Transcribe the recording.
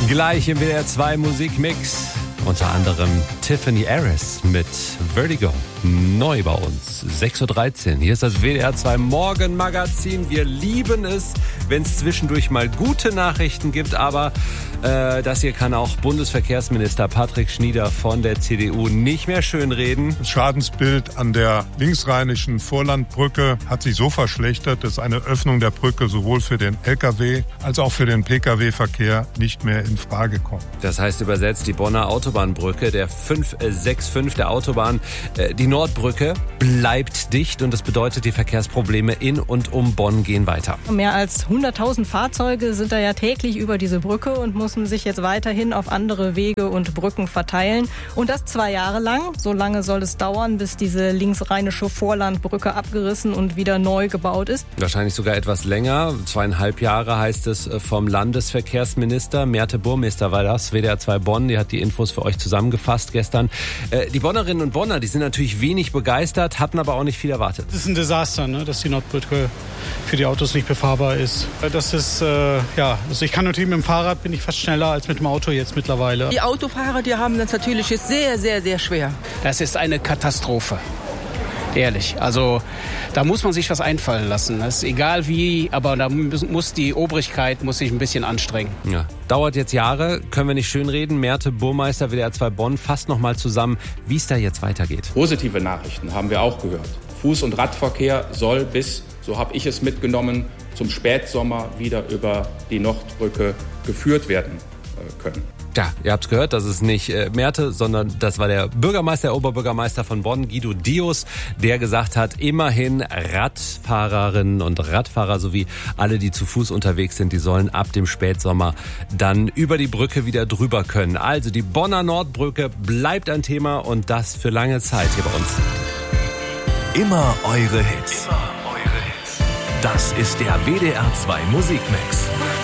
Gleich im WDR 2 Musikmix. Unter anderem Tiffany Harris mit Vertigo. Neu bei uns. 6.13 Uhr. Hier ist das WDR 2 Morgenmagazin. Wir lieben es, wenn es zwischendurch mal gute Nachrichten gibt. Aber das hier kann auch Bundesverkehrsminister Patrick Schnieder von der CDU nicht mehr schönreden. Das Schadensbild an der linksrheinischen Vorlandbrücke hat sich so verschlechtert, dass eine Öffnung der Brücke sowohl für den Lkw als auch für den Pkw-Verkehr nicht mehr in Frage kommt. Das heißt übersetzt, die Bonner Autobahnbrücke, der 565 der Autobahn, die Nordbrücke bleibt dicht und das bedeutet, die Verkehrsprobleme in und um Bonn gehen weiter. Mehr als 100.000 Fahrzeuge sind da ja täglich über diese Brücke und müssen sich jetzt weiterhin auf andere Wege und Brücken verteilen. Und das 2 Jahre lang. So lange soll es dauern, bis diese linksrheinische Vorlandbrücke abgerissen und wieder neu gebaut ist. Wahrscheinlich sogar etwas länger. 2,5 Jahre heißt es vom Landesverkehrsminister. Merte Burmester war das, WDR 2 Bonn. Die hat die Infos für euch zusammengefasst gestern. Die Bonnerinnen und Bonner, die sind natürlich wenig begeistert, hatten aber auch nicht viel erwartet. Das ist ein Desaster, ne, dass die Nordbrücke für die Autos nicht befahrbar ist. Das ist, also ich kann natürlich mit dem Fahrrad, bin ich fast schneller als mit dem Auto jetzt mittlerweile. Die Autofahrer, die haben das natürlich jetzt sehr, sehr, sehr schwer. Das ist eine Katastrophe. Ehrlich, also da muss man sich was einfallen lassen. Das ist egal wie, aber da muss die Obrigkeit sich ein bisschen anstrengen. Ja. Dauert jetzt Jahre, können wir nicht schönreden. Merte Burmeister, WDR 2 Bonn, fasst nochmal zusammen, wie es da jetzt weitergeht. Positive Nachrichten haben wir auch gehört. Fuß- und Radverkehr soll bis, so habe ich es mitgenommen, zum Spätsommer wieder über die Nordbrücke geführt werden können. Ja, ihr habt's gehört, das ist nicht Merte, sondern das war der Bürgermeister, der Oberbürgermeister von Bonn, Guido Dios, der gesagt hat, immerhin Radfahrerinnen und Radfahrer sowie alle, die zu Fuß unterwegs sind, die sollen ab dem Spätsommer dann über die Brücke wieder drüber können. Also die Bonner Nordbrücke bleibt ein Thema und das für lange Zeit hier bei uns. Immer eure Hits. Das ist der WDR 2 Musikmix.